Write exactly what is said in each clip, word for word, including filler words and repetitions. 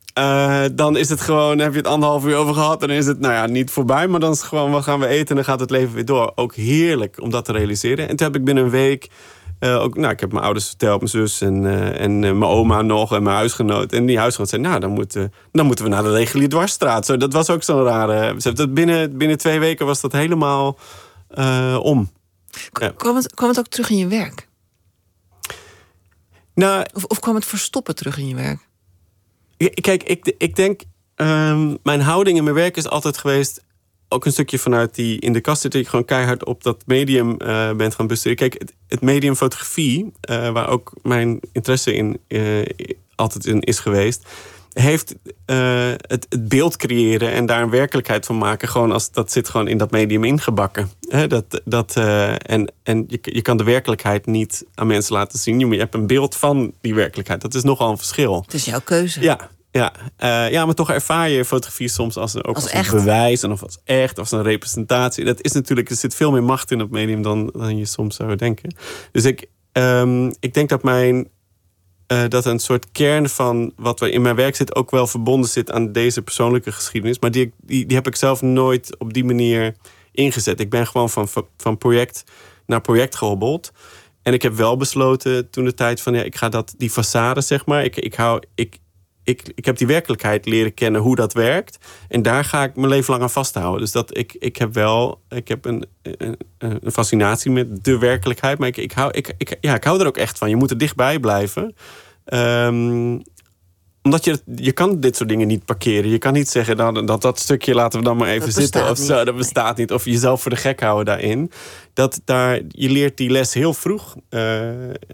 Uh, dan is het gewoon, heb je het anderhalf uur over gehad... dan is het, nou ja, niet voorbij, maar dan is het gewoon... wat gaan we eten en dan gaat het leven weer door. Ook heerlijk om dat te realiseren. En toen heb ik binnen een week... Uh, ook, nou, ik heb mijn ouders verteld, mijn zus en, uh, en uh, mijn oma nog... en mijn huisgenoot. En die huisgenoot zei, nou, dan, moet, uh, dan moeten we naar de reguliere dwarsstraat. Zo, dat was ook zo'n rare... Dat binnen, binnen twee weken was dat helemaal uh, om. K- ja. kwam, het, kwam het ook terug in je werk? Nou, of, of kwam het verstoppen terug in je werk? Kijk, ik, ik denk... Um, mijn houding in mijn werk is altijd geweest... ook een stukje vanuit die in de kast zit... dat ik gewoon keihard op dat medium uh, bent gaan bestuderen. Kijk, het, het medium fotografie... Uh, waar ook mijn interesse in uh, altijd in is geweest... heeft uh, het, het beeld creëren en daar een werkelijkheid van maken... gewoon als dat zit gewoon in dat medium ingebakken. He, dat, dat, uh, en en je, je kan de werkelijkheid niet aan mensen laten zien. Je hebt een beeld van die werkelijkheid. Dat is nogal een verschil. Het is jouw keuze. Ja, ja, uh, ja maar toch ervaar je fotografie soms als, ook als, als een bewijs... en of als echt, of als een representatie. Dat is natuurlijk, er zit veel meer macht in dat medium... dan, dan je soms zou denken. Dus ik, um, ik denk dat mijn... Uh, dat een soort kern van wat er in mijn werk zit... ook wel verbonden zit aan deze persoonlijke geschiedenis. Maar die, die, die heb ik zelf nooit op die manier ingezet. Ik ben gewoon van, van project naar project gehobbeld. En ik heb wel besloten toen de tijd van... ja, ik ga dat, die façade, zeg maar... Ik, ik, hou, ik, ik, ik heb die werkelijkheid leren kennen, hoe dat werkt. En daar ga ik mijn leven lang aan vasthouden. Dus dat ik, ik heb wel ik heb een, een, een fascinatie met de werkelijkheid. Maar ik, ik, hou, ik, ik, ja, ik hou er ook echt van. Je moet er dichtbij blijven. Um, omdat je, je kan dit soort dingen niet parkeren. Je kan niet zeggen dat dat, dat stukje laten we dan maar even zitten. Of zo, dat bestaat niet. Of jezelf voor de gek houden daarin. Dat daar, je leert die les heel vroeg. Uh,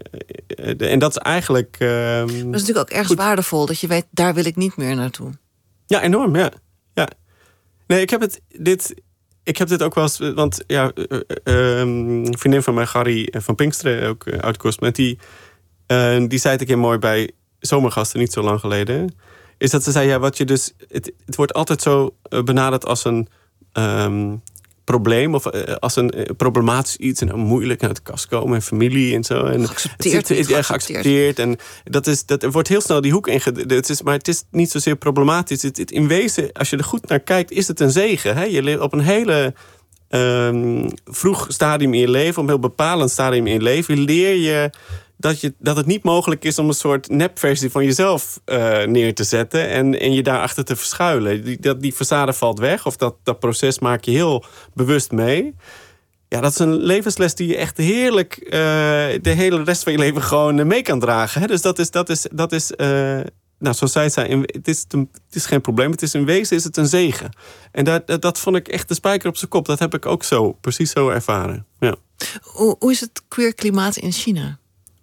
en dat is eigenlijk... Uh, dat is natuurlijk ook erg waardevol. Dat je weet, daar wil ik niet meer naartoe. Ja, enorm, ja. ja. Nee, ik heb het... Dit, ik heb dit ook wel eens... Want ja, uh, uh, een vriendin van mij, Gary van Pinksteren, ook uh, oud-correspondent, die... Uh, die zei het een keer mooi bij Zomergasten, niet zo lang geleden. Is dat ze zei, ja, wat je dus... Het, het wordt altijd zo benaderd als een um, probleem... of uh, als een uh, problematisch iets en moeilijk uit de kast komen... en familie en zo. En geaccepteerd. Het, het, het, geaccepteerd. En dat is, dat wordt heel snel die hoek ingedeeld. Maar het is niet zozeer problematisch. Het, het, in wezen, als je er goed naar kijkt, is het een zegen. Hè? Je leert op een hele... Um, vroeg stadium in je leven... op een heel bepalend stadium in je leven... leer je... Dat, je, dat het niet mogelijk is om een soort nepversie van jezelf uh, neer te zetten... En, en je daarachter te verschuilen. Die, dat, die façade valt weg, of dat, dat proces maak je heel bewust mee. Ja, dat is een levensles die je echt heerlijk... Uh, de hele rest van je leven gewoon uh, mee kan dragen. Hè? Dus dat is... Dat is, dat is uh, nou, zoals zij zei, het is, het is geen probleem. Het is in wezen is het een zegen. En dat, dat, dat vond ik echt de spijker op zijn kop. Dat heb ik ook zo, precies zo ervaren. Ja. Hoe, hoe is het queer klimaat in China?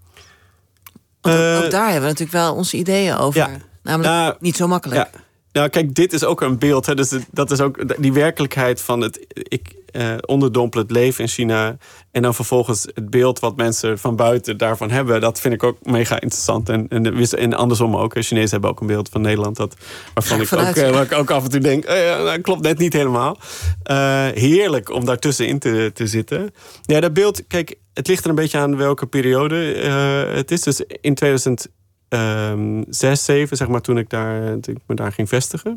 Want ook, ook daar hebben we natuurlijk wel onze ideeën over. Ja, Namelijk nou, niet zo makkelijk. Ja. Nou, kijk, dit is ook een beeld. Hè. Dus dat is ook die werkelijkheid van het ik, uh, onderdompelen, het leven in China. En dan vervolgens het beeld wat mensen van buiten daarvan hebben. Dat vind ik ook mega interessant. En, en, en andersom ook. Chinezen hebben ook een beeld van Nederland. Dat, waarvan ik ook, uh, waar ik ook af en toe denk, uh, ja, dat klopt net niet helemaal. Uh, heerlijk om daartussenin te, te zitten. Ja, dat beeld, kijk, het ligt er een beetje aan welke periode uh, het is. Dus in tweeduizend zes, zeven, zeg maar, toen ik, daar, toen ik me daar ging vestigen.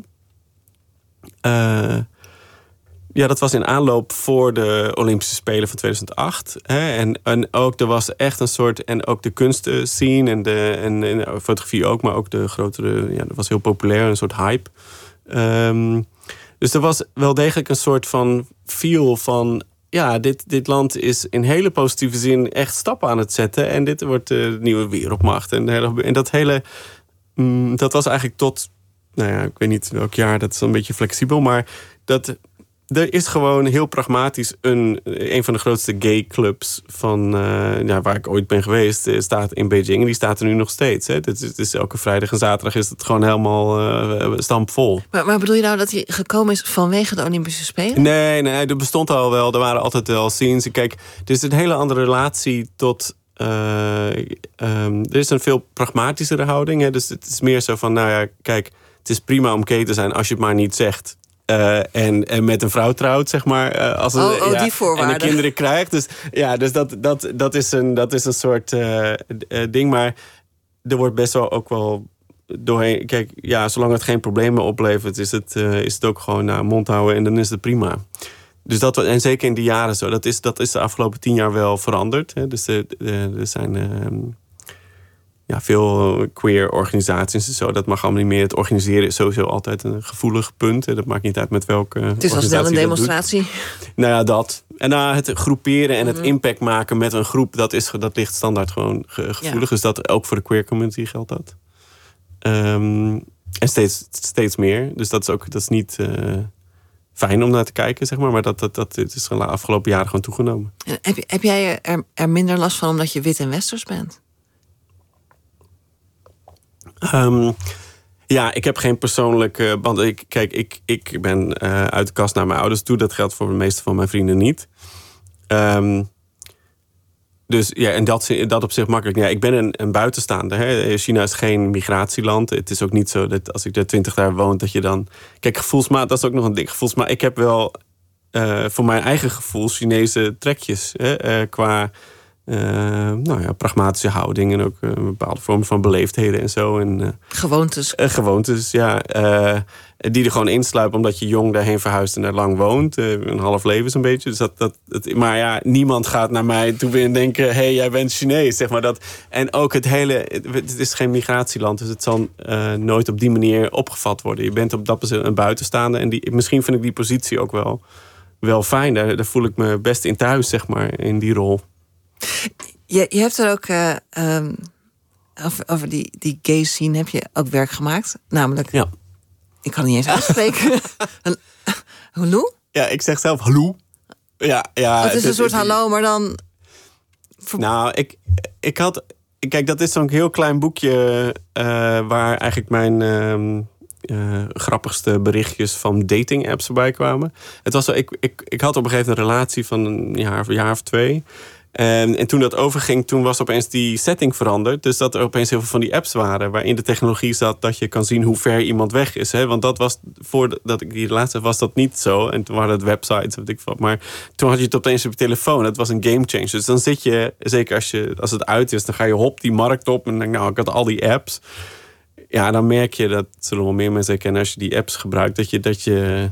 Uh, ja, dat was in aanloop voor de Olympische Spelen van tweeduizend acht. Hè? En, en ook, er was echt een soort... En ook de kunstscene en de en, en fotografie ook, maar ook de grotere... Ja, dat was heel populair, een soort hype. Um, dus er was wel degelijk een soort van feel van... Ja, dit, dit land is in hele positieve zin echt stappen aan het zetten. En dit wordt de nieuwe wereldmacht. En, hele, en dat hele... Mm, dat was eigenlijk tot... Nou ja, ik weet niet welk jaar, dat is een beetje flexibel. Maar dat, er is gewoon heel pragmatisch... een, een van de grootste gay clubs van... Uh, ja, waar ik ooit ben geweest, staat in Beijing. En die staat er nu nog steeds. Hè. Het is, het is elke vrijdag en zaterdag is het gewoon helemaal uh, stampvol. Maar, maar bedoel je nou dat hij gekomen is vanwege de Olympische Spelen? Nee, nee, er bestond al wel. Er waren altijd wel scenes. Kijk, het is een hele andere relatie tot... Uh, um, er is een veel pragmatischere houding. Hè. Dus het is meer zo van, nou ja, kijk... Het is prima om gay te zijn als je het maar niet zegt. Uh, en, en met een vrouw trouwt, zeg maar. Uh, als een, oh, oh ja, die voorwaarden. En de kinderen krijgt. Dus ja, dus dat, dat, dat, is, een, dat is een soort uh, uh, ding. Maar er wordt best wel ook wel doorheen... Kijk, ja, zolang het geen problemen oplevert... is het, uh, is het ook gewoon nou, mond houden en dan is het prima. Dus dat, en zeker in die jaren zo. Dat is, dat is de afgelopen tien jaar wel veranderd. Hè. Dus er, er zijn uh, ja, veel queer organisaties en zo. Dat mag allemaal niet meer. Het organiseren is sowieso altijd een gevoelig punt. Hè. Dat maakt niet uit met welke Het is als wel een demonstratie. Nou ja, dat. En nou, het groeperen en het mm-hmm. impact maken met een groep... dat, is, dat ligt standaard gewoon ge- gevoelig. Ja. Dus dat ook voor de queer community geldt dat. Um, en steeds, steeds meer. Dus dat is ook dat is niet... Uh, fijn om naar te kijken, zeg maar. Maar dat, dat, dat is de afgelopen jaren gewoon toegenomen. En heb, heb jij er, er minder last van omdat je wit en westers bent? Um, ja, ik heb geen persoonlijke band. Ik, kijk, ik, ik ben uh, uit de kast naar mijn ouders toe. Dat geldt voor de meeste van mijn vrienden niet. Um, dus ja, en dat, dat op zich makkelijk. Ja, ik ben een, een buitenstaander. Hè. China is geen migratieland. Het is ook niet zo dat als ik er twintig jaar woon, dat je dan... Kijk, gevoelsmaat, dat is ook nog een ding. Gevoelsmaat, ik heb wel uh, voor mijn eigen gevoel Chinese trekjes. Hè, uh, qua uh, nou ja, pragmatische houding en ook uh, een bepaalde vorm van beleefdheden en zo. En, uh, gewoontes. Uh, gewoontes, ja. Uh, die er gewoon insluipen omdat je jong daarheen verhuist en er lang woont. Uh, een half leven zo'n beetje. Dus dat, dat, dat, maar ja, niemand gaat naar mij toe binnen denken... hé, hey, jij bent Chinees, zeg maar. Dat. En ook het hele... Het is geen migratieland, dus het zal uh, nooit op die manier opgevat worden. Je bent op dat moment een buitenstaander. En die, misschien vind ik die positie ook wel, wel fijn. Daar, daar voel ik me best in thuis, zeg maar, in die rol. Je, je hebt er ook... Uh, um, over over die, die gay scene heb je ook werk gemaakt. Namelijk... Ja. Ik kan niet eens uitspreken. Hallo? Ja, ik zeg zelf hallo. Ja, ja, het is een soort hallo, maar dan... Nou, ik, ik had... Kijk, dat is zo'n heel klein boekje... Uh, waar eigenlijk mijn uh, uh, grappigste berichtjes van dating apps erbij kwamen. Het was zo, ik, ik, ik had op een gegeven moment een relatie van een jaar, een jaar of twee... En, en toen dat overging, toen was opeens die setting veranderd. Dus dat er opeens heel veel van die apps waren... waarin de technologie zat dat je kan zien hoe ver iemand weg is. Hè? Want dat was, voordat ik die relatie was dat niet zo. En toen waren het websites, weet ik wat. Maar toen had je het opeens op je telefoon. Het was een game changer. Dus dan zit je, zeker als, je, als het uit is... dan ga je hop die markt op en dan denk nou, ik had al die apps. Ja, dan merk je, dat zullen wel meer mensen herkennen... als je die apps gebruikt, dat je... Dat je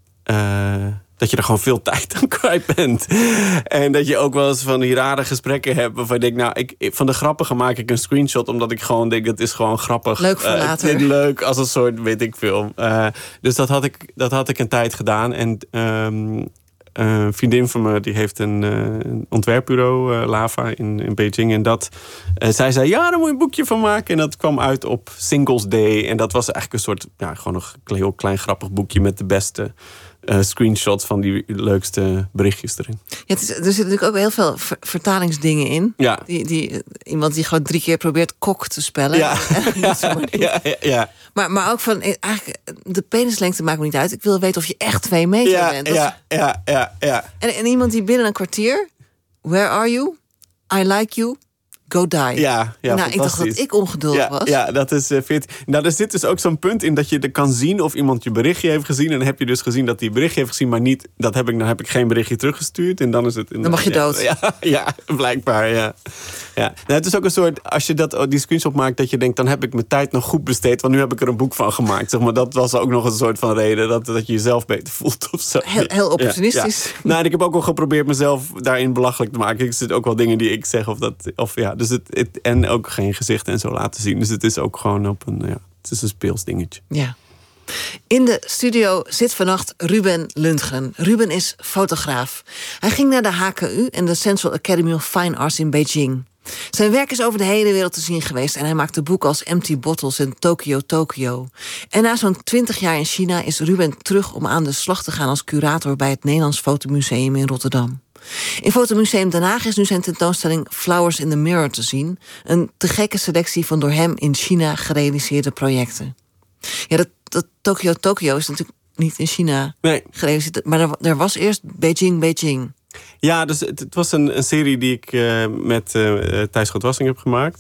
uh, dat je er gewoon veel tijd aan kwijt bent. En dat je ook wel eens van die rare gesprekken hebt... waarvan je denkt, nou, ik, van de grappige maak ik een screenshot... omdat ik gewoon denk, dat is gewoon grappig. Leuk voor later. Uh, leuk als een soort, weet ik veel. Uh, dus dat had, ik, dat had ik een tijd gedaan. En um, een vriendin van me, die heeft een, uh, een ontwerpbureau, uh, Lava, in, in Beijing. En dat, uh, zij zei, ja, daar moet je een boekje van maken. En dat kwam uit op Singles Day. En dat was eigenlijk een soort, ja, gewoon een heel klein grappig boekje... met de beste... Uh, screenshots van die leukste berichtjes erin. Ja, het is, er zitten natuurlijk ook heel veel ver- vertalingsdingen in. Ja. Die, die, iemand die gewoon drie keer probeert kok te spellen. Ja, ja, ja, ja, ja. Maar, maar ook van, eigenlijk, de penislengte maakt me niet uit. Ik wil weten of je echt twee meter ja, bent. Dat ja, is... ja, ja, ja. En, en iemand die binnen een kwartier... Where are you? I like you. Go die. Ja, ja, nou, ik dacht dat ik ongeduldig ja, was. Ja, dat is uh, veertien. Nou, er zit dus ook zo'n punt in dat je er kan zien of iemand je berichtje heeft gezien. En dan heb je dus gezien dat hij een berichtje heeft gezien, maar niet. Dat heb ik, dan heb ik geen berichtje teruggestuurd. En dan is het. Dan mag je dood. Ja, ja, ja, blijkbaar. Ja. Ja. Nou, het is ook een soort, als je dat, die screenshot maakt, dat je denkt, dan heb ik mijn tijd nog goed besteed. Want nu heb ik er een boek van gemaakt. Zeg maar, dat was ook nog een soort van reden dat, dat je jezelf beter voelt of zo. Heel, heel opportunistisch. Ja, ja. Nou, en ik heb ook wel geprobeerd mezelf daarin belachelijk te maken. Er zitten ook wel dingen die ik zeg of dat. Of ja, dus het, het en ook geen gezichten en zo laten zien. Dus het is ook gewoon op een, ja, het is een speels dingetje. Ja. In de studio zit vannacht Ruben Lundgren. Ruben is fotograaf. Hij ging naar de H K U en de Central Academy of Fine Arts in Beijing. Zijn werk is over de hele wereld te zien geweest... en hij maakte boeken als Empty Bottles en Tokyo Tokyo. En na zo'n twintig jaar in China is Ruben terug om aan de slag te gaan... als curator bij het Nederlands Fotomuseum in Rotterdam. In Fotomuseum Den Haag is nu zijn tentoonstelling Flowers in the Mirror te zien. Een te gekke selectie van door hem in China gerealiseerde projecten. Ja, dat, dat Tokyo Tokyo is natuurlijk niet in China nee. gerealiseerd. Maar er, er was eerst Beijing Beijing. Ja, dus het, het was een, een serie die ik uh, met uh, Thijs Grootwassing heb gemaakt.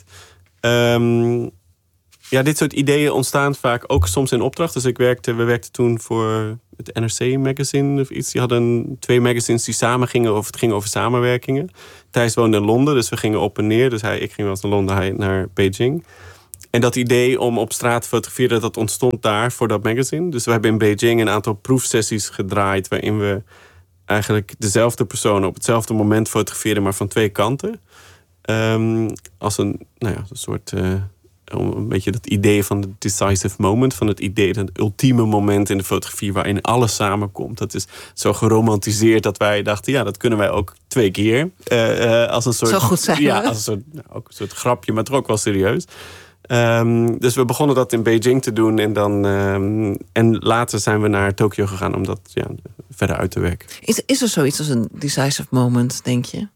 Um, ja, dit soort ideeën ontstaan vaak ook soms in opdracht. Dus ik werkte, we werkten toen voor het N R C-magazine of iets. Die hadden twee magazines die samen gingen, of het ging over samenwerkingen. Thijs woonde in Londen, dus we gingen op en neer. Dus hij, ik ging wel eens naar Londen, hij naar Beijing. en dat idee om op straat te fotograferen, dat ontstond daar voor dat magazine. Dus we hebben in Beijing een aantal proefsessies gedraaid, waarin we eigenlijk dezelfde personen op hetzelfde moment fotograferen, maar van twee kanten. Um, als een, nou ja, een soort, uh, een beetje dat idee van het decisive moment, van het idee, het ultieme moment in de fotografie waarin alles samenkomt. Dat is zo geromantiseerd dat wij dachten, ja, dat kunnen wij ook twee keer. Uh, uh, als een soort, zo goed zijn. Ja, als een soort, nou, ook een soort grapje, maar toch ook wel serieus. Um, dus we begonnen dat in Beijing te doen. En, dan, um, en later zijn we naar Tokio gegaan om dat ja, verder uit te werken. Is, is er zoiets als een decisive moment, denk je?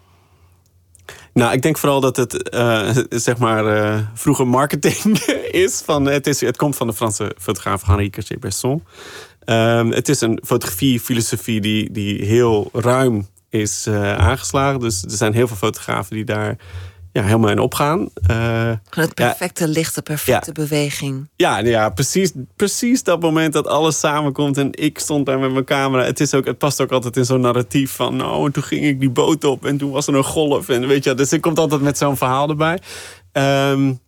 Nou, ik denk vooral dat het uh, zeg maar uh, vroeger marketing is. Van, het, is het komt van de Franse fotograaf Henri Cartier-Bresson. Um, het is een fotografie-filosofie die, die heel ruim is uh, aangeslagen. Dus er zijn heel veel fotografen die daar ja, helemaal in opgaan. Uh, het perfecte ja, licht, de perfecte ja. beweging. Ja, ja precies, precies dat moment dat alles samenkomt. En ik stond daar met mijn camera. Het, is ook, het past ook altijd in zo'n narratief van, nou, en toen ging ik die boot op en toen was er een golf. En weet je, dus ik komt altijd met zo'n verhaal erbij. Um,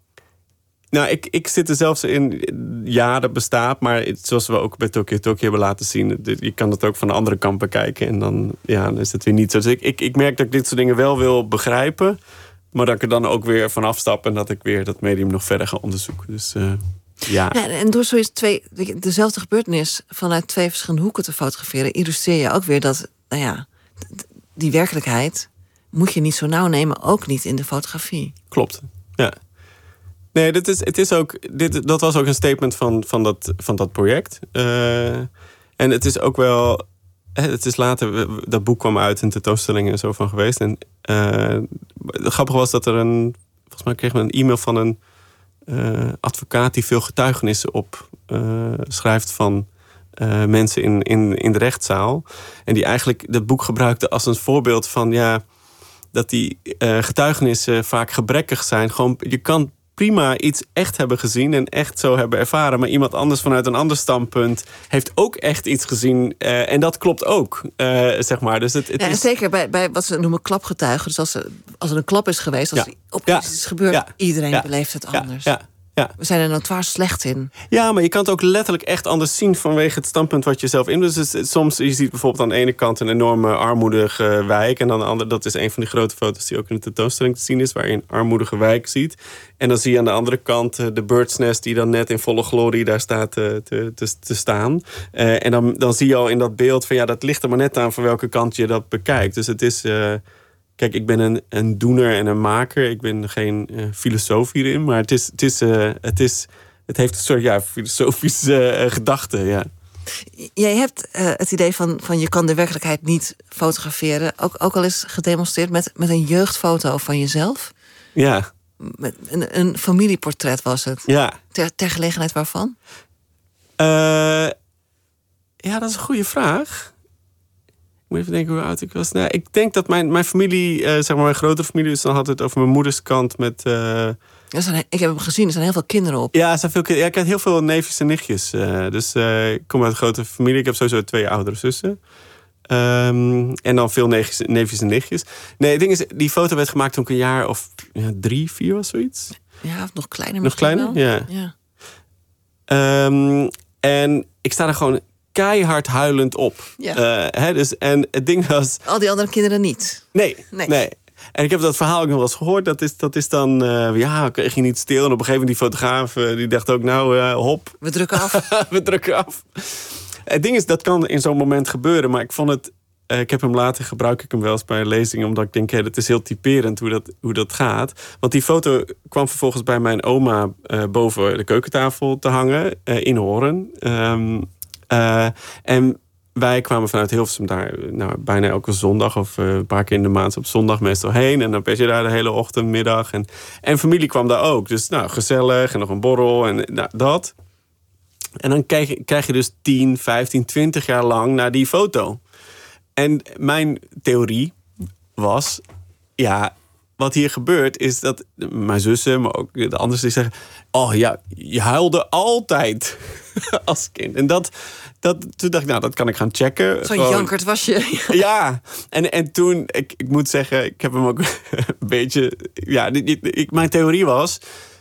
nou, ik, ik zit er zelfs in, ja, dat bestaat. Maar zoals we ook bij Tokyo Tokyo hebben laten zien, je kan het ook van de andere kant bekijken. En dan, ja, dan is het weer niet zo. Dus ik, ik, ik merk dat ik dit soort dingen wel wil begrijpen. Maar dat ik er dan ook weer van afstap en dat ik weer dat medium nog verder ga onderzoeken. Dus uh, ja. ja. En door zoiets twee, dezelfde gebeurtenis vanuit twee verschillende hoeken te fotograferen, illustreer je ook weer dat, nou ja, die werkelijkheid moet je niet zo nauw nemen, ook niet in de fotografie. Klopt, ja. Nee, dit is, het is ook, dit, dat was ook een statement van, van, dat, van dat project. Uh, en het is ook wel, het is later, dat boek kwam uit in tentoonstellingen en zo van geweest. En uh, het grappige was dat er een, volgens mij kregen we een e-mail van een uh, advocaat die veel getuigenissen op uh, schrijft van uh, mensen in, in, in de rechtszaal. En die eigenlijk dat boek gebruikte als een voorbeeld van, ja, dat die uh, getuigenissen vaak gebrekkig zijn. Gewoon, je kan prima iets echt hebben gezien en echt zo hebben ervaren, maar iemand anders vanuit een ander standpunt heeft ook echt iets gezien. Uh, en dat klopt ook, uh, zeg maar. Dus het, het ja, is... Zeker bij, bij wat ze noemen klapgetuigen. Dus als er, als er een klap is geweest, als ja. er op iets ja. is gebeurd, ja. iedereen ja. beleeft het anders. Ja. Ja. Ja. We zijn er notoir slecht in. Ja, maar je kan het ook letterlijk echt anders zien vanwege het standpunt wat je zelf in. Dus het, soms, je ziet bijvoorbeeld aan de ene kant een enorme armoedige wijk. En aan de andere, dat is een van die grote foto's die ook in de tentoonstelling te zien is, waar je een armoedige wijk ziet. En dan zie je aan de andere kant de Bird's Nest die dan net in volle glorie daar staat te, te, te, te staan. Uh, en dan, dan zie je al in dat beeld van, ja, dat ligt er maar net aan van welke kant je dat bekijkt. Dus het is... Uh, Kijk, ik ben een, een doener en een maker. Ik ben geen uh, filosoof hierin. Maar het, is, het, is, uh, het, is, het heeft een soort ja, filosofische uh, gedachte. Ja. Jij hebt uh, het idee van, van je kan de werkelijkheid niet fotograferen. Ook, ook al eens gedemonstreerd met, met een jeugdfoto van jezelf. Ja. Met een, een familieportret was het. Ja. Ter, ter gelegenheid waarvan? Uh, ja, dat is een goede vraag. Ik moet even denken hoe oud ik was. Nou, ik denk dat mijn, mijn familie, uh, zeg maar mijn grotere familie, dus dan had het over mijn moeders kant met... Uh... Er zijn, ik heb hem gezien, er zijn heel veel kinderen op. Ja, er zijn veel kinderen. Ja, ik heb heel veel neefjes en nichtjes. Uh, dus uh, ik kom uit een grote familie. Ik heb sowieso twee oudere zussen. Um, en dan veel neefjes, neefjes en nichtjes. Nee, het ding is, die foto werd gemaakt toen ik een jaar of ja, drie, vier was, zoiets. Ja, of nog kleiner. Nog kleiner, wel. ja. ja. Um, en ik sta er gewoon keihard huilend op. Ja. Uh, hè, dus, en het ding was... Al die andere kinderen niet? Nee, nee. nee. En ik heb dat verhaal ook nog wel eens gehoord. Dat is, dat is dan, uh, ja, kreeg je niet stil. En op een gegeven moment die fotograaf, uh, die dacht ook, nou, uh, hop. We drukken af. We drukken af. Het ding is, dat kan in zo'n moment gebeuren. Maar ik vond het... Uh, ik heb hem later, gebruik ik hem wel eens bij lezingen. Omdat ik denk, hé, hey, dat is heel typerend hoe dat, hoe dat gaat. Want die foto kwam vervolgens bij mijn oma uh, boven de keukentafel te hangen. Uh, in Hoorn. Um, uh, en wij kwamen vanuit Hilversum daar nou, bijna elke zondag of uh, een paar keer in de maand op zondag meestal heen. En dan pet je daar de hele ochtend, middag. En, en familie kwam daar ook. Dus nou, gezellig en nog een borrel en nou, dat. En dan krijg, krijg je dus tien, vijftien, twintig jaar lang naar die foto. En mijn theorie was, ja, wat hier gebeurt is dat mijn zussen, maar ook de anderen die zeggen, oh ja, je huilde altijd als kind. En dat, dat, toen dacht ik, nou, dat kan ik gaan checken. Zo'n jankert was je. Ja, en, en toen, ik, ik moet zeggen, ik heb hem ook een beetje, ja, ik, mijn theorie was,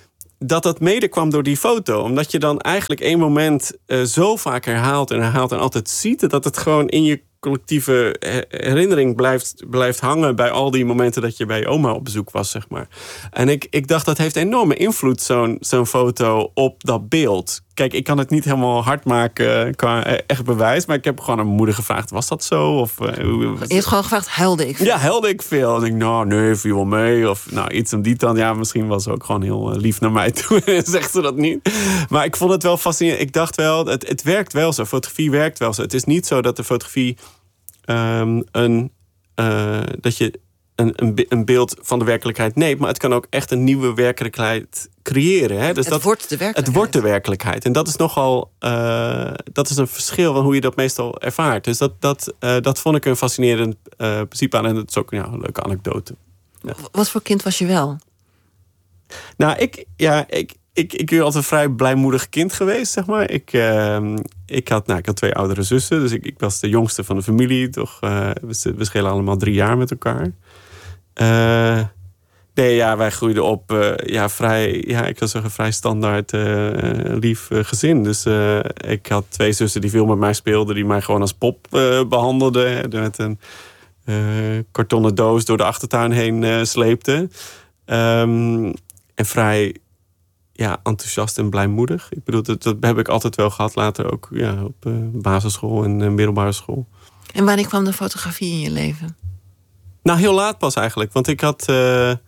dat dat mede kwam door die foto. Omdat je dan eigenlijk één moment uh, zo vaak herhaalt en herhaalt en altijd ziet, dat het gewoon in je collectieve herinnering blijft, blijft hangen bij al die momenten dat je bij je oma op bezoek was, zeg maar. En ik, ik dacht, dat heeft enorme invloed, zo'n, zo'n foto, op dat beeld. Kijk, ik kan het niet helemaal hard maken qua echt bewijs, maar ik heb gewoon aan mijn moeder gevraagd, was dat zo? Of, uh, je hebt gewoon gevraagd, huilde ik veel? Ja, huilde ik veel. En ik, nou, nee, viel wel mee. Of nou, iets om die dan. Ja, misschien was ze ook gewoon heel lief naar mij toe. Zegt ze dat niet. Maar ik vond het wel fascinerend. Ik dacht wel, het, het werkt wel zo. Fotografie werkt wel zo. Het is niet zo dat de fotografie um, een, uh, dat je een, een, een beeld van de werkelijkheid neemt, maar het kan ook echt een nieuwe werkelijkheid creëren. Hè? Dus het dat, wordt de werkelijkheid. Het wordt de werkelijkheid. En dat is nogal uh, dat is een verschil van hoe je dat meestal ervaart. Dus dat, dat, uh, dat vond ik een fascinerend uh, principe aan. En dat is ook ja, een leuke anekdote. Ja. Wat voor kind was je wel? Nou, ik, ja, ik, ik, ik ben altijd een vrij blijmoedig kind geweest, zeg maar. Ik, uh, ik, had, nou, ik had twee oudere zussen, dus ik, ik was de jongste van de familie. Toch, uh, we, we schelen allemaal drie jaar met elkaar. Uh, nee, ja, wij groeiden op uh, ja, vrij, ja, ik zou zeggen, vrij standaard uh, lief uh, gezin. Dus uh, ik had twee zussen die veel met mij speelden, die mij gewoon als pop uh, behandelden. Met een uh, kartonnen doos door de achtertuin heen uh, sleepten. Um, en vrij ja, enthousiast en blijmoedig. Ik bedoel, dat, dat heb ik altijd wel gehad. Later ook ja, op uh, basisschool en uh, middelbare school. En wanneer kwam de fotografie in je leven? Nou, heel laat pas eigenlijk. Want ik had... Uh, uh,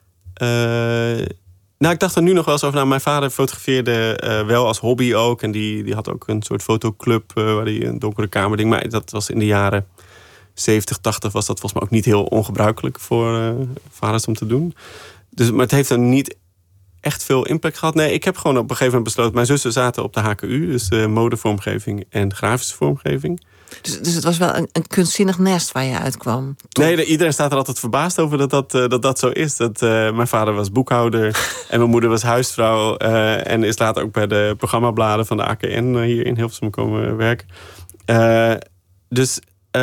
nou, ik dacht er nu nog wel eens over. Nou, mijn vader fotografeerde uh, wel als hobby ook. En die, die had ook een soort fotoclub uh, waar hij een donkere kamer ding. Maar dat was in de jaren zeventig, tachtig was dat volgens mij ook niet heel ongebruikelijk voor uh, vaders om te doen. Dus, maar het heeft dan niet echt veel impact gehad. Nee, ik heb gewoon op een gegeven moment besloten. Mijn zussen zaten op de H K U, dus uh, modevormgeving en grafische vormgeving. Dus, dus het was wel een, een kunstzinnig nest waar je uitkwam? Toch? Nee, de, iedereen staat er altijd verbaasd over dat dat, uh, dat, dat zo is. Dat, uh, mijn vader was boekhouder en mijn moeder was huisvrouw. Uh, en is later ook bij de programmabladen van de A K N hier in Hilversum komen werken. Uh, dus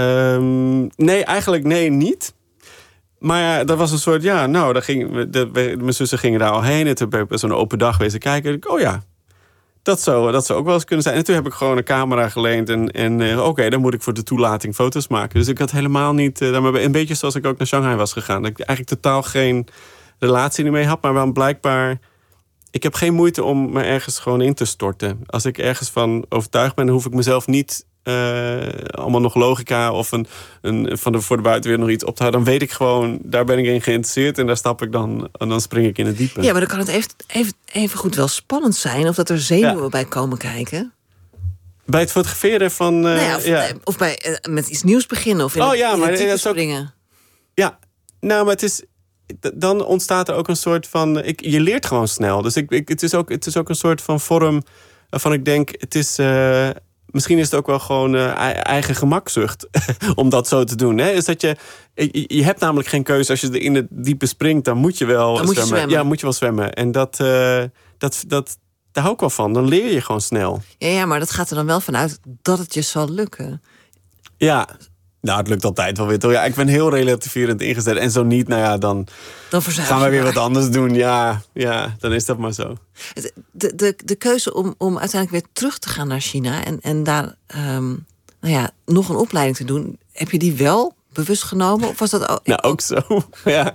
um, nee, eigenlijk nee, niet. Maar ja, dat was een soort, ja, nou, daar ging, de, mijn zussen gingen daar al heen. En toen ben ik zo'n open dag wezen kijken. Ik, oh ja, dat zou, dat zou ook wel eens kunnen zijn. En toen heb ik gewoon een camera geleend. En, en uh, oké, okay, dan moet ik voor de toelating foto's maken. Dus ik had helemaal niet, uh, een beetje zoals ik ook naar Shanghai was gegaan. Dat ik eigenlijk totaal geen relatie ermee had. Maar wel blijkbaar, ik heb geen moeite om me ergens gewoon in te storten. Als ik ergens van overtuigd ben, dan hoef ik mezelf niet Uh, allemaal nog logica of een, een, van de, voor de buitenwereld nog iets op te houden. Dan weet ik gewoon, daar ben ik in geïnteresseerd en daar stap ik dan en dan spring ik in het diepe. Ja, maar dan kan het even, even, even goed wel spannend zijn of dat er zenuwen ja. bij komen kijken. Bij het fotograferen van... Uh, nou ja, of, ja. of bij uh, met iets nieuws beginnen of in, oh, het, ja, in maar het diepe dat springen. Ook, ja, nou, maar het is... Dan ontstaat er ook een soort van... Ik, je leert gewoon snel. Dus ik, ik, het, is ook, het is ook een soort van vorm waarvan ik denk, het is... Uh, misschien is het ook wel gewoon uh, eigen gemakzucht om dat zo te doen. Hè? Is dat je, je, je hebt namelijk geen keuze. Als je er in het diepe springt, dan moet je wel dan moet je zwemmen. Ja, moet je wel zwemmen. En dat, uh, dat, dat, daar hou ik wel van. Dan leer je gewoon snel. Ja, ja, maar dat gaat er dan wel vanuit dat het je zal lukken. Ja, nou, het lukt altijd wel weer. Toch? Ja, ik ben heel relativerend ingezet. En zo niet, nou ja, dan, dan gaan we weer maar. wat anders doen. Ja, ja, dan is dat maar zo. De, de, de keuze om, om uiteindelijk weer terug te gaan naar China en, en daar um, nou ja, nog een opleiding te doen, heb je die wel bewust genomen? Of was dat ook? Nou, ook zo. Ja.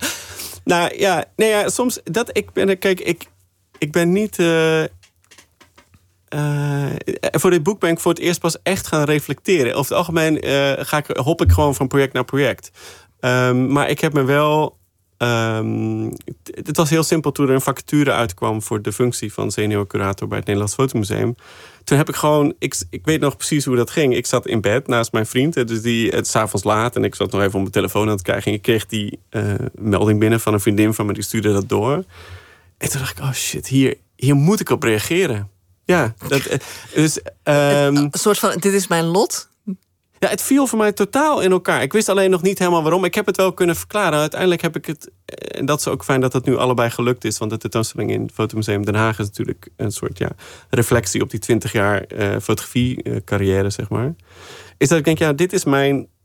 Nou ja, nee, ja, soms dat ik ben, kijk, ik, ik ben niet. Uh, Uh, voor dit boek ben ik voor het eerst pas echt gaan reflecteren. Over het algemeen uh, ga ik, hop ik gewoon van project naar project. Um, maar ik heb me wel... Um, het, het was heel simpel toen er een vacature uitkwam voor de functie van senior curator bij het Nederlands Fotomuseum. Toen heb ik gewoon... Ik, ik weet nog precies hoe dat ging. Ik zat in bed naast mijn vriend. Dus die, het 's avonds laat. En ik zat nog even op mijn telefoon aan het krijgen. En ik kreeg die uh, melding binnen van een vriendin van me. Die stuurde dat door. En toen dacht ik, oh shit, hier, hier moet ik op reageren. Ja, dat, dus, um, een soort van, dit is mijn lot? Ja, het viel voor mij totaal in elkaar. Ik wist alleen nog niet helemaal waarom. Ik heb het wel kunnen verklaren. Uiteindelijk heb ik het... En dat is ook fijn dat het nu allebei gelukt is. Want de tentoonstelling in het Fotomuseum Den Haag is natuurlijk een soort ja, reflectie op die twintig jaar uh, fotografie-carrière, zeg maar. Is dat ik denk, ja, dit is mijn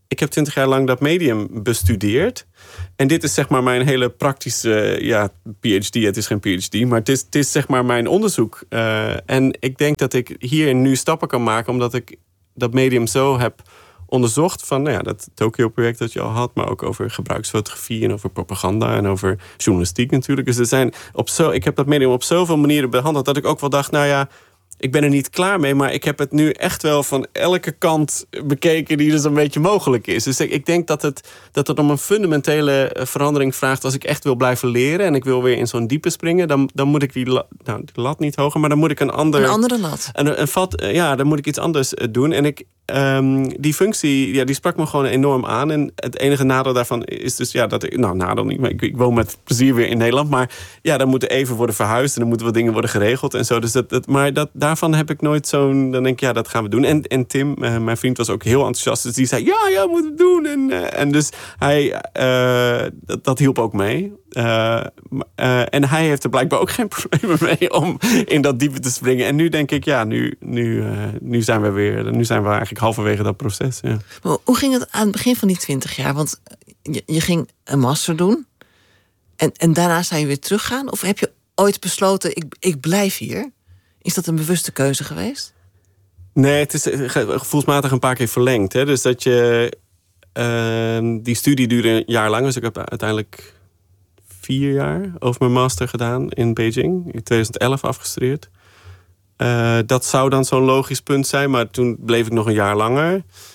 ik heb twintig jaar lang dat medium bestudeerd. En dit is zeg maar mijn hele praktische, ja, P H D. Het is geen P H D, maar het is, het is zeg maar mijn onderzoek. Uh, en ik denk dat ik hier nu stappen kan maken, omdat ik dat medium zo heb onderzocht. Van nou ja, dat Tokyo-project dat je al had, maar ook over gebruiksfotografie en over propaganda en over journalistiek natuurlijk. Dus er zijn op zo, ik heb dat medium op zoveel manieren behandeld dat ik ook wel dacht, nou ja, ik ben er niet klaar mee, maar ik heb het nu echt wel van elke kant bekeken die dus een beetje mogelijk is. Dus ik denk dat het, dat het om een fundamentele verandering vraagt. Als ik echt wil blijven leren en ik wil weer in zo'n diepe springen, dan, dan moet ik die, la, nou, die lat niet hoger, maar dan moet ik een ander... Een andere lat. Een, een vat, ja, dan moet ik iets anders doen. En ik, um, die functie, ja, die sprak me gewoon enorm aan. En het enige nadeel daarvan is dus, ja, dat ik, nou, nadeel niet, maar ik, ik woon met plezier weer in Nederland. Maar ja, dan moeten even worden verhuisd en dan moeten wat dingen worden geregeld en zo. Dus dat, dat, maar dat, daarvan heb ik nooit zo'n, dan denk ik, ja, dat gaan we doen. En, en Tim, uh, mijn vriend, was ook heel enthousiast. Dus die zei, ja, ja, we moeten het doen. En, uh, en dus hij, uh, dat, dat hielp ook mee. Uh, uh, en hij heeft er blijkbaar ook geen problemen mee om in dat diepe te springen. En nu denk ik, ja, nu, nu, uh, nu zijn we weer, nu zijn we eigenlijk halverwege dat proces. Ja. Maar hoe ging het aan het begin van die twintig jaar? Want je, je ging een master doen en, en daarna zou je weer teruggaan? Of heb je ooit besloten, ik, ik blijf hier? Is dat een bewuste keuze geweest? Nee, het is gevoelsmatig een paar keer verlengd. Hè? Dus dat je, uh, die studie duurde een jaar lang, dus ik heb uiteindelijk vier jaar over mijn master gedaan in Beijing. In twintig elf afgestudeerd. Uh, dat zou dan zo'n logisch punt zijn, maar toen bleef ik nog een jaar langer.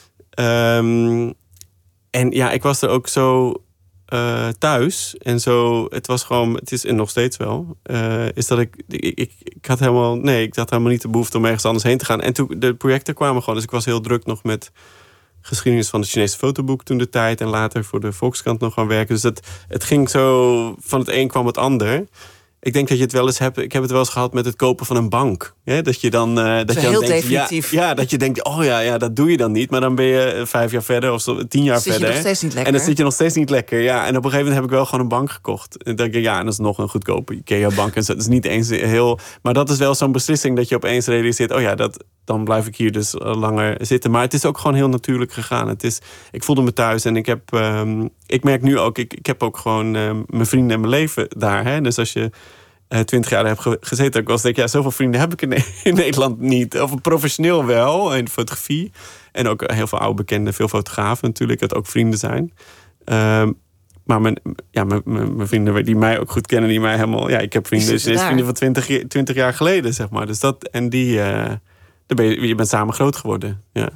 Um, en ja, ik was er ook zo uh, thuis. En zo, het was gewoon, het is en nog steeds wel, uh, is dat ik, ik, ik, ik had helemaal, nee, ik had helemaal niet de behoefte om ergens anders heen te gaan. En toen, de projecten kwamen gewoon, dus ik was heel druk nog met geschiedenis van het Chinese fotoboek toen de tijd. En later voor de Volkskrant nog gaan werken. Dus het, het ging zo, van het een kwam het ander. Ik denk dat je het wel eens hebt. Ik heb het wel eens gehad met het kopen van een bank. Ja, dat je dan, uh, dat, dat je dan heel denkt, definitief. Ja, ja, dat je denkt, oh ja, ja, dat doe je dan niet. Maar dan ben je vijf jaar verder of zo, tien jaar zit verder. Je nog steeds niet lekker. En dan zit je nog steeds niet lekker. Ja, en op een gegeven moment heb ik wel gewoon een bank gekocht. En dan denk ik, ja, en dat is nog een goedkope IKEA-bank. En zo. Dat is niet eens heel. Maar dat is wel zo'n beslissing dat je opeens realiseert, oh ja, dat, dan blijf ik hier dus langer zitten. Maar het is ook gewoon heel natuurlijk gegaan. Het is, ik voelde me thuis en ik heb, um, ik merk nu ook, ik, ik heb ook gewoon uh, mijn vrienden en mijn leven daar. Hè? Dus als je twintig jaar heb ge- gezeten. Ik was denk, ja, zoveel vrienden heb ik in, in Nederland niet. Of professioneel wel, in fotografie. En ook heel veel oude bekenden, veel fotografen natuurlijk, dat ook vrienden zijn. Um, maar mijn, ja, mijn, mijn vrienden die mij ook goed kennen, die mij helemaal, ja, ik heb vrienden, dus vrienden van twintig, twintig jaar geleden, zeg maar. Dus dat, en die, uh, daar ben je, je bent samen groot geworden, ja.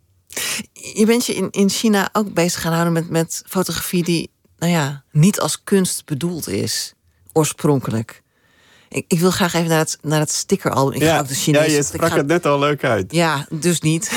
Je bent je in, in China ook bezig gaan houden met, met fotografie die, nou ja, niet als kunst bedoeld is, oorspronkelijk. Ik, ik wil graag even naar het, naar het stickeralbum. Ik ja, ga ook de Chinees. Ja, je sprak ga... het net al leuk uit. Ja, dus niet.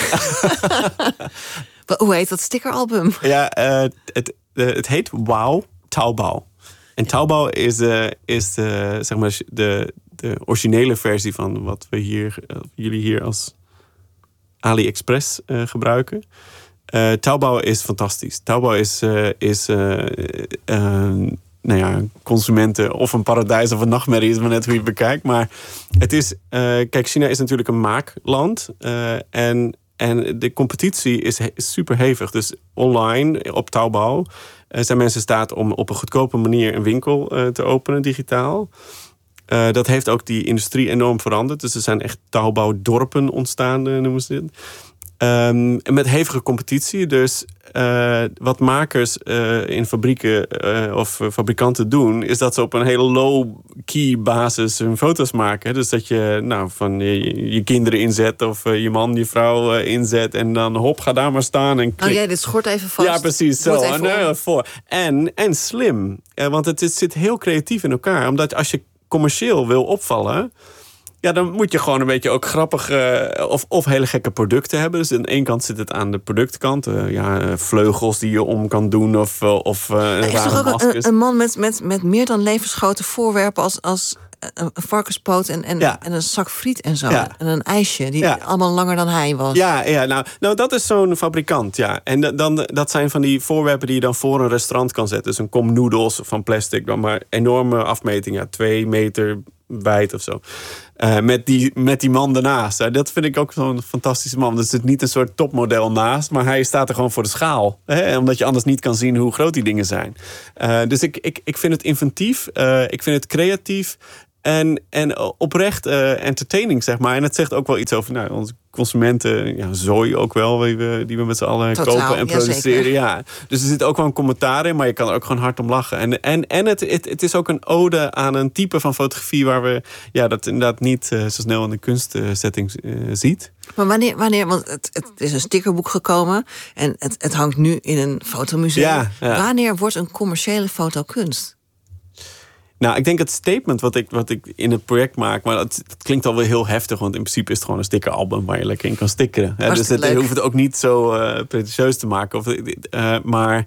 Hoe heet dat stickeralbum? Ja, uh, het, uh, het heet Wow Taobao. En Taobao is, uh, is de, zeg maar de, de originele versie van wat we hier, uh, jullie hier als AliExpress uh, gebruiken. Uh, Taobao is fantastisch. Taobao is, uh, is uh, uh, nou ja, consumenten of een paradijs of een nachtmerrie, is maar net hoe je het bekijkt. Maar het is, uh, kijk, China is natuurlijk een maakland. Uh, en, en de competitie is, he- is super hevig. Dus online, op Taobao, uh, zijn mensen in staat om op een goedkope manier een winkel uh, te openen, digitaal. Uh, dat heeft ook die industrie enorm veranderd. Dus er zijn echt Taobao-dorpen ontstaan, uh, noemen ze dit. Um, met hevige competitie. Dus uh, wat makers uh, in fabrieken uh, of fabrikanten doen, is dat ze op een hele low-key basis hun foto's maken. Dus dat je nou, van je, je kinderen inzet of uh, je man, je vrouw uh, inzet. En dan hop, ga daar maar staan. En oh jij, dit schort even vast. Ja, precies. Zo. En, uh, voor. En, en slim. Uh, want het, het zit heel creatief in elkaar. Omdat als je commercieel wil opvallen, ja, dan moet je gewoon een beetje ook grappig uh, of, of hele gekke producten hebben. Dus aan de ene kant zit het aan de productkant. Uh, ja, vleugels die je om kan doen of, uh, of uh, er is toch ook een, een man met, met, met meer dan levensgrote voorwerpen als, als een varkenspoot en, en, ja. en een zak friet en zo. Ja. En een ijsje die ja. allemaal langer dan hij was. Ja, ja nou, nou, dat is zo'n fabrikant, ja. En dan, dat zijn van die voorwerpen die je dan voor een restaurant kan zetten. Dus een kom noedels van plastic, dan maar enorme afmetingen. Ja, twee meter wijd of zo. Uh, met, die, met die man ernaast. Uh, dat vind ik ook zo'n fantastische man. Dus het is niet een soort topmodel naast, maar hij staat er gewoon voor de schaal. Hè? Omdat je anders niet kan zien hoe groot die dingen zijn. Uh, dus ik, ik, ik vind het inventief. Uh, ik vind het creatief. En, en oprecht uh, entertaining, zeg maar. En het zegt ook wel iets over nou, onze consumenten. Ja, zooi ook wel, die we, die we met z'n allen Totaal, kopen en produceren. Ja, ja. Dus er zit ook wel een commentaar in, maar je kan er ook gewoon hard om lachen. En, en, en het, het, het is ook een ode aan een type van fotografie waar we ja, dat inderdaad niet uh, zo snel in de kunstsetting uh, ziet. Maar wanneer, wanneer want het, het is een stickerboek gekomen en het, het hangt nu in een fotomuseum. Ja, ja. Wanneer wordt een commerciële foto kunst? Nou, ik denk het statement wat ik, wat ik in het project maak, maar dat, dat klinkt alweer heel heftig, want in principe is het gewoon een stickeralbum waar je lekker in kan stickeren. Hè? Dus het, je hoeft het ook niet zo uh, pretentieus te maken. Of, uh, maar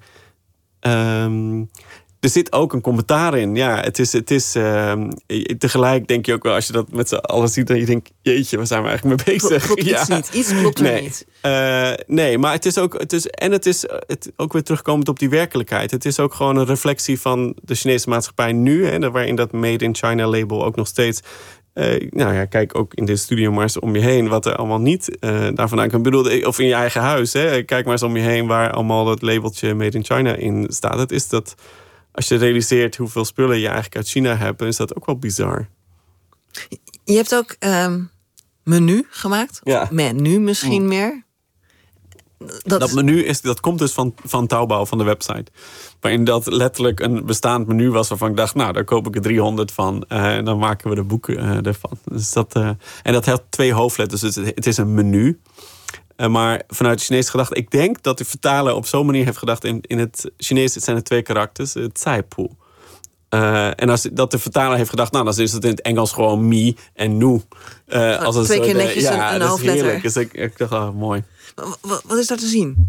um, er zit ook een commentaar in. Ja, het is, het is uh, tegelijk denk je ook wel, als je dat met z'n allen ziet, dan je denkt, jeetje, waar zijn we eigenlijk mee bezig? Klopt ja. iets niet. Iets klopt er nee. niet. Uh, nee, maar het is ook, het is, en het is het, ook weer terugkomend op die werkelijkheid. Het is ook gewoon een reflectie van de Chinese maatschappij nu, hè, waarin dat Made in China label ook nog steeds. Uh, nou ja, kijk ook in dit studio maar eens om je heen wat er allemaal niet uh, daarvan aan kan. Ik bedoel, of in je eigen huis, hè, kijk maar eens om je heen waar allemaal dat labeltje Made in China in staat. Het is dat. Als je realiseert hoeveel spullen je eigenlijk uit China hebt, dan is dat ook wel bizar. Je hebt ook um, menu gemaakt. Ja. Menu misschien mm. meer. Dat, dat menu is, dat komt dus van, van Taobao, van de website. Waarin dat letterlijk een bestaand menu was waarvan ik dacht, nou, daar koop ik er driehonderd van. Uh, en dan maken we de boeken uh, ervan. Dus dat, uh, en dat heeft twee hoofdletters. Dus het, het is een menu. Uh, maar vanuit de Chinese gedachte, ik denk dat de vertaler op zo'n manier heeft gedacht. In, in het Chinees, het zijn er twee karakters. Het Zaipu. Uh, en als dat de vertaler heeft gedacht, nou, dan is het in het Engels gewoon mi en nu. Uh, als een twee keer netjes uh, ja, een, een dat hoofdletter. Is heerlijk. Dus ik, ik dacht, oh, mooi. Wat, wat is daar te zien?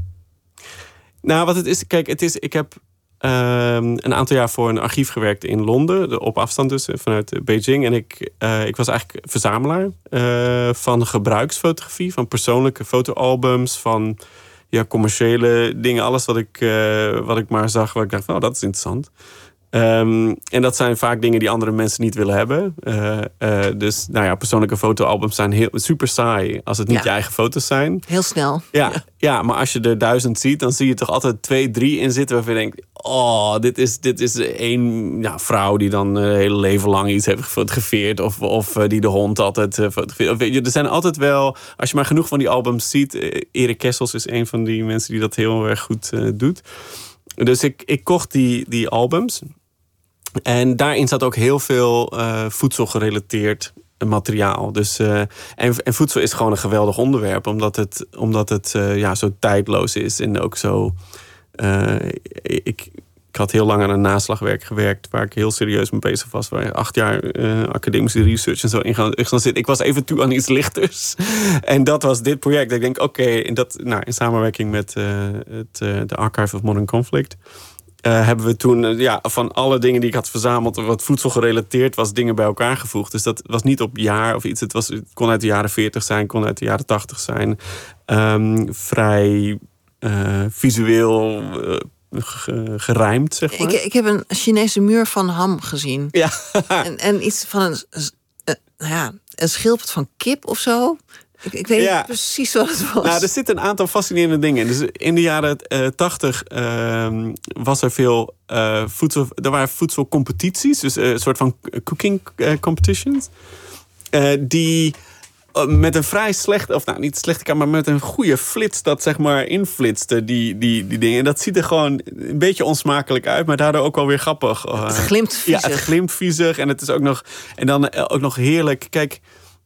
Nou, wat het is, kijk, het is, ik heb um, een aantal jaar voor een archief gewerkt in Londen, op afstand dus, vanuit Beijing. En ik, uh, ik was eigenlijk verzamelaar uh, van gebruiksfotografie, van persoonlijke fotoalbums, van ja, commerciële dingen, alles wat ik, uh, wat ik maar zag, waar ik dacht, oh, dat is interessant. Um, en dat zijn vaak dingen die andere mensen niet willen hebben. Uh, uh, dus nou ja, persoonlijke fotoalbums zijn heel, super saai als het niet ja. je eigen foto's zijn. Heel snel. Ja, ja. ja, maar als je er duizend ziet, dan zie je toch altijd twee, drie in zitten waarvan je denkt, oh, dit is, dit is één ja, vrouw die dan een uh, hele leven lang iets heeft gefotografeerd. Of, of uh, die de hond altijd uh, fotografeert. Of, weet je, er zijn altijd wel, als je maar genoeg van die albums ziet. Uh, Erik Kessels is een van die mensen die dat heel erg goed uh, doet. Dus ik, ik kocht die, die albums. En daarin zat ook heel veel uh, voedselgerelateerd materiaal. Dus, uh, en, en voedsel is gewoon een geweldig onderwerp. Omdat het, omdat het uh, ja, zo tijdloos is. En ook zo. Uh, ik, ik had heel lang aan een naslagwerk gewerkt. Waar ik heel serieus mee bezig was. Waar acht jaar uh, academische research en zo in gaan zitten. Ik was even toe aan iets lichters. En dat was dit project. Ik denk, oké, okay, dat nou, in samenwerking met uh, het, uh, de Archive of Modern Conflict. Uh, hebben we toen uh, ja, van alle dingen die ik had verzameld, wat voedsel gerelateerd was, dingen bij elkaar gevoegd. Dus dat was niet op jaar of iets. Het, was, het kon uit de jaren veertig zijn, kon uit de jaren tachtig zijn. Um, vrij uh, visueel uh, gerijmd, zeg maar. Ik, ik heb een Chinese muur van ham gezien. Ja. en, en iets van een, uh, ja, een schildpad van kip of zo. Ik, ik weet ja. niet precies wat het was. Nou, er zitten een aantal fascinerende dingen in. Dus in de jaren uh, tachtig uh, was er veel uh, voedsel. Er waren voedselcompetities, dus uh, een soort van cooking uh, competitions. Uh, die uh, met een vrij slecht, of nou niet slechte, maar met een goede flits dat zeg maar inflitste die, die, die dingen. En dat ziet er gewoon een beetje onsmakelijk uit, maar daardoor ook wel weer grappig. Uh, het glimt viezig. Ja, het glimt viezig en het is ook nog en dan uh, ook nog heerlijk. Kijk.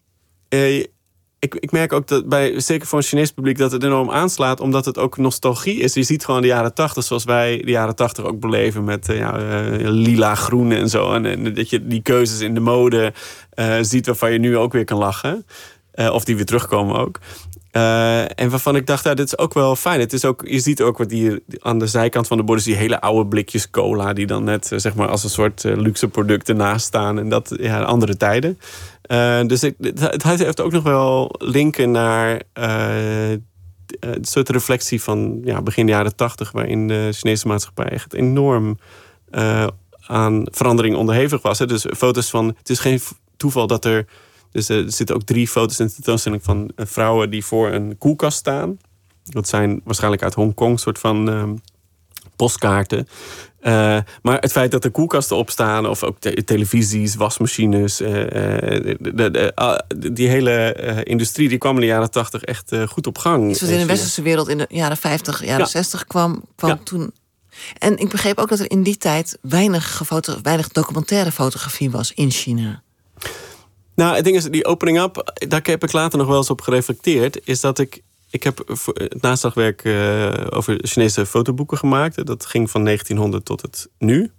Uh, Ik, ik merk ook dat bij, zeker voor een Chinees publiek, dat het enorm aanslaat, omdat het ook nostalgie is. Je ziet gewoon de jaren tachtig zoals wij de jaren tachtig ook beleven met uh, ja, uh, lila, groen en zo. En, en dat je die keuzes in de mode uh, ziet waarvan je nu ook weer kan lachen. Uh, of die weer terugkomen ook. Uh, en waarvan ik dacht, ja, dit is ook wel fijn. Het is ook, je ziet ook wat die aan de zijkant van de borden, die hele oude blikjes cola, die dan net zeg maar als een soort uh, luxe product ernaast staan. En dat, ja, andere tijden. Uh, dus ik, het heeft ook nog wel linken naar uh, een soort reflectie van ja, begin jaren tachtig, waarin de Chinese maatschappij echt enorm uh, aan verandering onderhevig was. Hè. Dus foto's van, het is geen toeval dat er... Dus er zitten ook drie foto's in de tentoonstelling van uh, vrouwen die voor een koelkast staan. Dat zijn waarschijnlijk uit Hongkong, soort van uh, postkaarten. Uh, maar het feit dat er koelkasten opstaan, of ook te- televisies, wasmachines, uh, de, de, de, uh, die hele uh, industrie die kwam in de jaren tachtig echt uh, goed op gang. Iets wat in de westerse wereld in de jaren vijftig, jaren ja. zestig kwam, kwam ja. toen. En ik begreep ook dat er in die tijd weinig, gefoto- weinig documentaire fotografie was in China. Nou, het ding is, die opening up, daar heb ik later nog wel eens op gereflecteerd, is dat ik Ik heb het naslagwerk uh, over Chinese fotoboeken gemaakt. Dat ging van negentienhonderd tot het nu.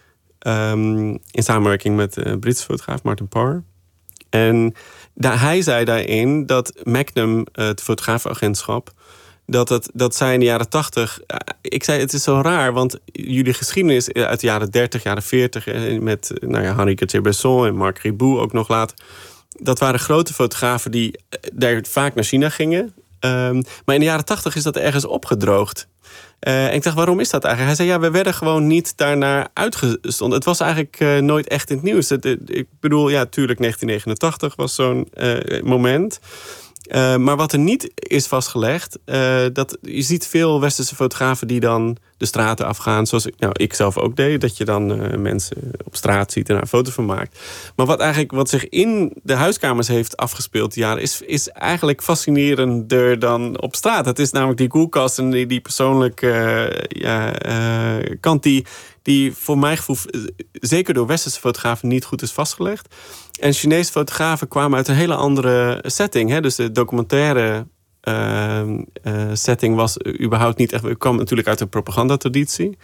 Um, in samenwerking met de Britse fotograaf Martin Parr. En daar, hij zei daarin dat Magnum, het fotografenagentschap, dat, het, dat zij in de jaren tachtig... Ik zei, het is zo raar, want jullie geschiedenis uit de jaren dertig, jaren veertig... met nou ja, Henri Cartier-Bresson en Marc Ribot ook nog later, dat waren grote fotografen die daar vaak naar China gingen. Um, maar in de jaren tachtig is dat ergens opgedroogd. Uh, en ik dacht, waarom is dat eigenlijk? Hij zei, ja, we werden gewoon niet daarnaar uitgestonden. Het was eigenlijk uh, nooit echt in het nieuws. Het, het, ik bedoel, ja, tuurlijk, negentien negenentachtig was zo'n uh, moment. Uh, maar wat er niet is vastgelegd, uh, dat je ziet veel westerse fotografen die dan de straten afgaan, zoals ik, nou, ik zelf ook deed, dat je dan uh, mensen op straat ziet en daar een foto van maakt. Maar wat eigenlijk wat zich in de huiskamers heeft afgespeeld die jaren, is, is eigenlijk fascinerender dan op straat. Het is namelijk die koelkast en die, die persoonlijke uh, ja, uh, kant die, die voor mijn gevoel zeker door westerse fotografen niet goed is vastgelegd. En Chinese fotografen kwamen uit een hele andere setting. Hè? Dus de documentaire uh, uh, setting was überhaupt niet echt... Het kwam natuurlijk uit de propagandatraditie.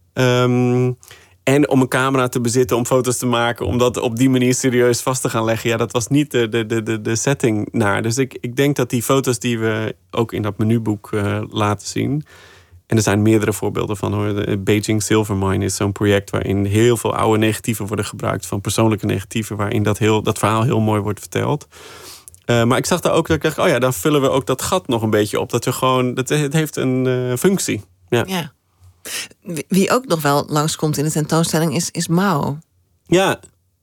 Um, en om een camera te bezitten, om foto's te maken, om dat op die manier serieus vast te gaan leggen, ja, dat was niet de, de, de, de setting naar. Dus ik, ik denk dat die foto's die we ook in dat menuboek uh, laten zien, en er zijn meerdere voorbeelden van, hoor. De Beijing Silver Mine is zo'n project waarin heel veel oude negatieven worden gebruikt, van persoonlijke negatieven, waarin dat, heel, dat verhaal heel mooi wordt verteld. Uh, maar ik zag daar ook dat ik dacht, oh ja, dan vullen we ook dat gat nog een beetje op. Dat we gewoon, dat, het heeft een uh, functie. Ja. ja. Wie ook nog wel langskomt in de tentoonstelling is, is Mao. Ja.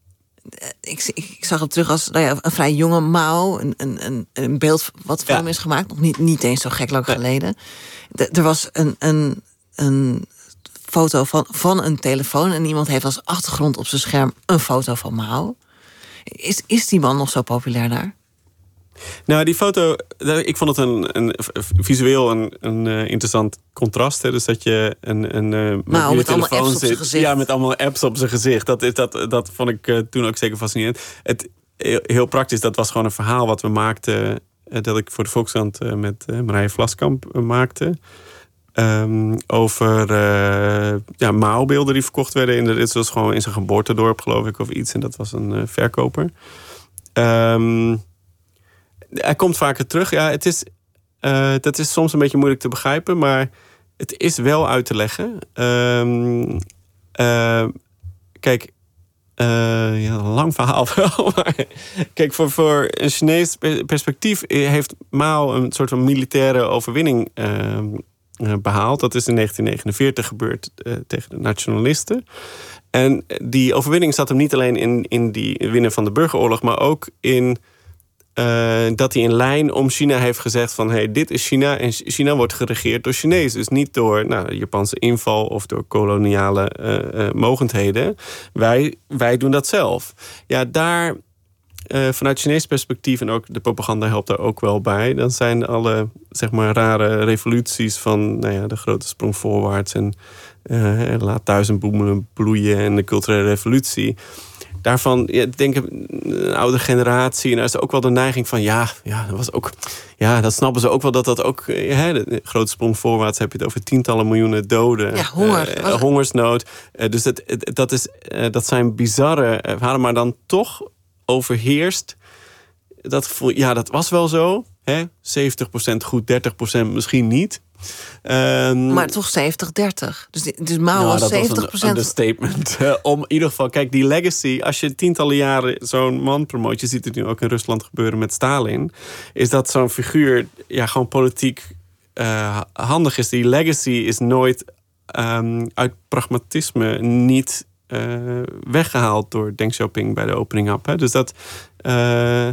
Ik, ik, ik zag hem terug als nou ja, een vrij jonge Mao. Een, een, een beeld wat van ja. hem is gemaakt. Nog niet, niet eens zo gek lang nee. geleden. De, er was een, een, een foto van, van een telefoon. En iemand heeft als achtergrond op zijn scherm een foto van Mao. Is, is die man nog zo populair daar? Nou, die foto, ik vond het een, een visueel een, een uh, interessant contrast. Hè? Dus dat je een, een uh, mobiele met telefoon allemaal apps zit. Op zijn gezicht. Ja, met allemaal apps op zijn gezicht. Dat, is, dat, dat vond ik uh, toen ook zeker fascinerend. Het, heel, heel praktisch, dat was gewoon een verhaal wat we maakten, uh, dat ik voor de Volkskrant uh, met uh, Marije Vlaskamp uh, maakte. Um, over uh, ja, Mao-beelden die verkocht werden. In de, dit was gewoon in zijn geboortedorp, geloof ik, of iets. En dat was een uh, verkoper. Um, Hij komt vaker terug. Ja, het is, uh, dat is soms een beetje moeilijk te begrijpen, maar het is wel uit te leggen. Um, uh, kijk, uh, ja, een lang verhaal wel. Maar kijk, voor, voor een Chinees perspectief heeft Mao een soort van militaire overwinning uh, behaald. Dat is in negentien negenenveertig gebeurd uh, tegen de nationalisten. En die overwinning zat hem niet alleen in, in die winnen van de burgeroorlog, maar ook in Uh, dat hij in lijn om China heeft gezegd van, hey, dit is China en China wordt geregeerd door Chinezen. Dus niet door nou, de Japanse inval of door koloniale uh, uh, mogendheden. Wij, wij doen dat zelf. Ja, daar uh, vanuit Chinees perspectief, en ook de propaganda helpt daar ook wel bij, dan zijn alle, zeg maar, rare revoluties van nou ja, de grote sprong voorwaarts en uh, laat duizend bloemen bloeien en de culturele revolutie. Daarvan, ja, denk ik, een oude generatie. En daar is ook wel de neiging van, ja, ja, dat was ook, ja, dat snappen ze ook wel dat dat ook, hè, de grote sprong voorwaarts heb je het over tientallen miljoenen doden. Ja, honger. Uh, hongersnood. Uh, dus dat, dat, is, uh, dat zijn bizarre verhalen, maar dan toch overheerst. Dat, ja, dat was wel zo. Hè? zeventig procent goed, dertig procent misschien niet. Um, maar toch zeventig dertig. Dus, dus Mao nou, was zeventig procent. Dat was een understatement. Uh, om in ieder geval, kijk, die legacy, als je tientallen jaren zo'n man promoot, je ziet het nu ook in Rusland gebeuren met Stalin, is dat zo'n figuur ja, gewoon politiek uh, handig is. Die legacy is nooit um, uit pragmatisme niet uh, weggehaald door Deng Xiaoping bij de opening up. Hè. Dus dat... Uh,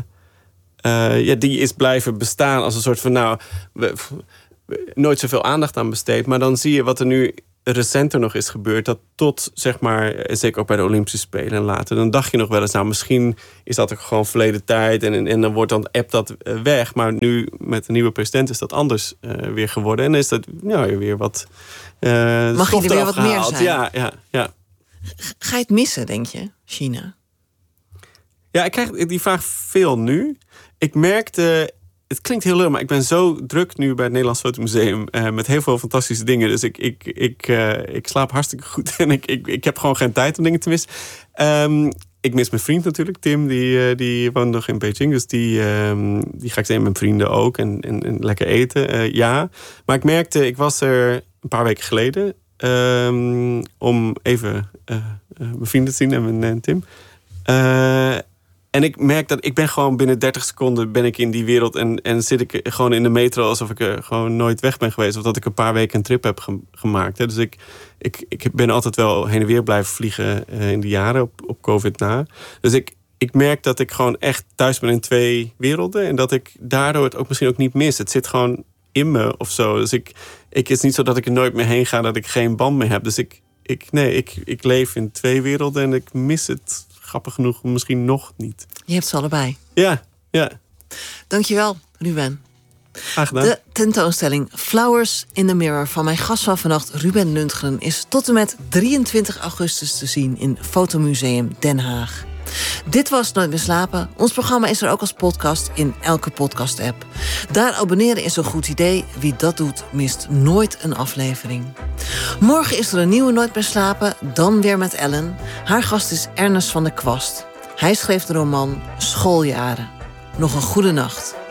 uh, ja, die is blijven bestaan als een soort van... nou, we, we, nooit zoveel aandacht aan besteed. Maar dan zie je wat er nu recenter nog is gebeurd. Dat tot, zeg maar, zeker ook bij de Olympische Spelen en later... dan dacht je nog wel eens, nou, misschien is dat ook gewoon verleden tijd... en, en dan wordt dan app dat weg. Maar nu, met de nieuwe president, is dat anders uh, weer geworden. En is dat nou, weer wat... Uh, Mag je er weer wat meer zijn? Ja, ja, ja. Ga je het missen, denk je, China? Ja, ik krijg die vraag veel nu. Ik merkte... Het klinkt heel leuk, maar ik ben zo druk nu bij het Nederlands Fotomuseum... Uh, met heel veel fantastische dingen. Dus ik, ik, ik, uh, ik slaap hartstikke goed. En ik, ik, ik heb gewoon geen tijd om dingen te missen. Um, ik mis mijn vriend natuurlijk, Tim. Die, uh, die woont nog in Beijing. Dus die, um, die ga ik zien met mijn vrienden ook. En, en, en lekker eten, uh, ja. Maar ik merkte, ik was er een paar weken geleden... Um, om even uh, uh, mijn vrienden te zien en mijn en Tim... Uh, En ik merk dat ik ben gewoon binnen dertig seconden ben ik in die wereld... en, en zit ik gewoon in de metro alsof ik er gewoon nooit weg ben geweest... of dat ik een paar weken een trip heb ge- gemaakt. Hè. Dus ik, ik, ik ben altijd wel heen en weer blijven vliegen uh, in die jaren op, op COVID na. Dus ik, ik merk dat ik gewoon echt thuis ben in twee werelden... en dat ik daardoor het ook misschien ook niet mis. Het zit gewoon in me of zo. Dus ik, ik, het is niet zo dat ik er nooit meer heen ga... dat ik geen band meer heb. Dus ik, ik, nee, ik, ik leef in twee werelden en ik mis het... grappig genoeg, misschien nog niet. Je hebt ze allebei. Ja, ja. Dankjewel, Ruben. Graag gedaan. De tentoonstelling Flowers in the Mirror van mijn gast van vannacht, Ruben Lundgren, is tot en met drieëntwintig augustus te zien in Fotomuseum Den Haag. Dit was Nooit meer slapen. Ons programma is er ook als podcast in elke podcast-app. Daar abonneren is een goed idee. Wie dat doet, mist nooit een aflevering. Morgen is er een nieuwe Nooit meer slapen, dan weer met Ellen. Haar gast is Ernest van der Kwast. Hij schreef de roman Schooljaren. Nog een goede nacht.